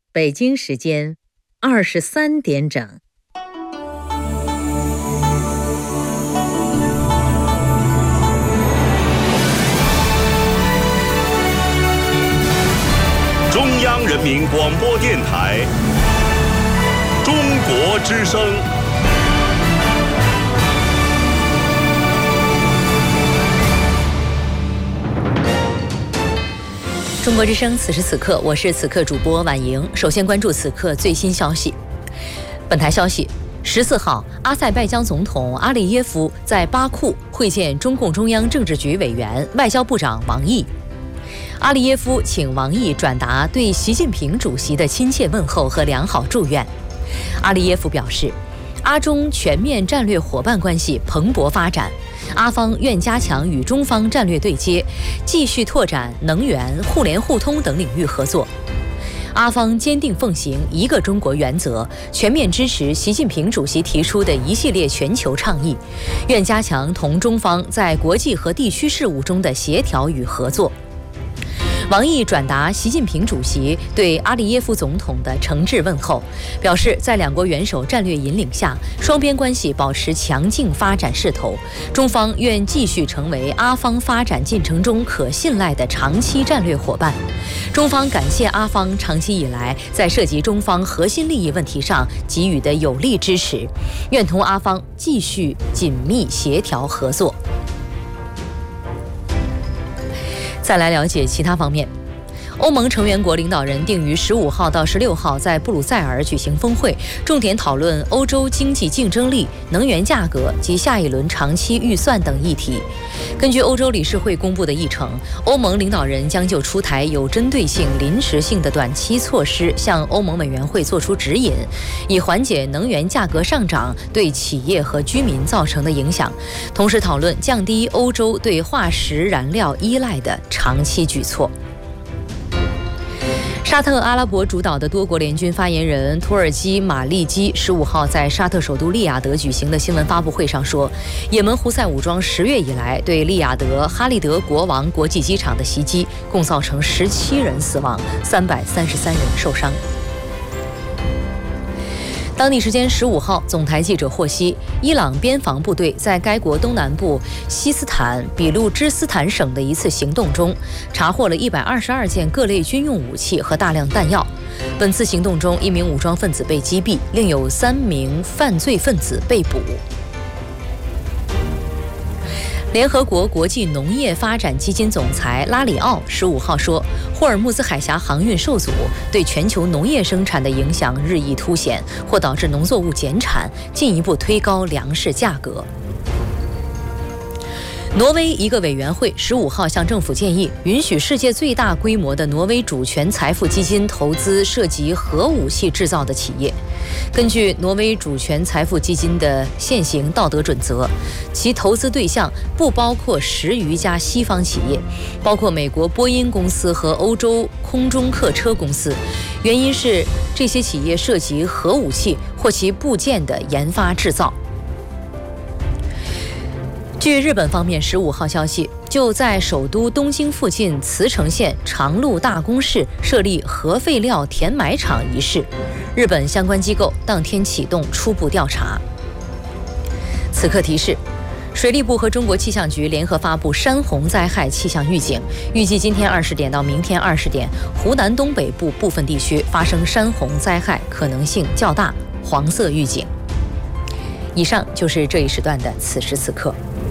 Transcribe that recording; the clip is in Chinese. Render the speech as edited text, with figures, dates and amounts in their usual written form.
北京时间23点整。 中央人民广播电台中国之声。 中国之声，此时此刻，我是此刻主播婉莹。首先关注此刻最新消息。本台消息，14号，阿塞拜疆总统阿利耶夫在巴库会见中共中央政治局委员、外交部长王毅。阿利耶夫请王毅转达对习近平主席的亲切问候和良好祝愿。阿利耶夫表示，阿中全面战略伙伴关系蓬勃发展，阿方愿加强与中方战略对接，继续拓展能源、互联互通等领域合作。阿方坚定奉行一个中国原则，全面支持习近平主席提出的一系列全球倡议，愿加强同中方在国际和地区事务中的协调与合作。王毅转达习近平主席对阿利耶夫总统的诚挚问候，表示在两国元首战略引领下，双边关系保持强劲发展势头，中方愿继续成为阿方发展进程中可信赖的长期战略伙伴。中方感谢阿方长期以来在涉及中方核心利益问题上给予的有力支持，愿同阿方继续紧密协调合作。再来了解其他方面。欧盟成员国领导人定于15号到16号在布鲁塞尔举行峰会，重点讨论欧洲经济竞争力、能源价格及下一轮长期预算等议题。根据欧洲理事会公布的议程，欧盟领导人将就出台有针对性、临时性的短期措施向欧盟委员会作出指引，以缓解能源价格上涨对企业和居民造成的影响，同时讨论降低欧洲对化石燃料依赖的长期举措。沙特阿拉伯主导的多国联军发言人土耳其马利基15号在沙特首都利雅得举行的新闻发布会上说，也门胡塞武装10月以来对利雅得哈利德国王国际机场的袭击，共造成17人死亡，333人受伤。当地时间15号，总台记者获悉，伊朗边防部队在该国东南部西斯坦比路支斯坦省的一次行动中，查获了122件各类军用武器和大量弹药。本次行动中，1名武装分子被击毙，另有3名犯罪分子被捕。联合国国际农业发展基金总裁拉里奥15号说，霍尔木兹海峡航运受阻对全球农业生产的影响日益凸显，或导致农作物减产，进一步推高粮食价格。挪威一个委员会15号向政府建议，允许世界最大规模的挪威主权财富基金投资涉及核武器制造的企业。根据挪威主权财富基金的现行道德准则，其投资对象不包括10余家西方企业，包括美国波音公司和欧洲空中客车公司，原因是这些企业涉及核武器或其部件的研发制造。据日本方面15号消息，就在首都东京附近茨城县长鹿大宫市设立核废料填埋场一事，日本相关机构当天启动初步调查。此刻提示，水利部和中国气象局联合发布山洪灾害气象预警，预计今天20点到明天20点，湖南东北部部分地区发生山洪灾害可能性较大，黄色预警。以上就是这一时段的此时此刻。